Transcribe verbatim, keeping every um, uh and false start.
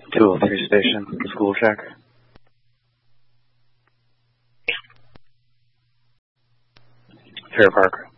two oh three station, school check. Fair Park.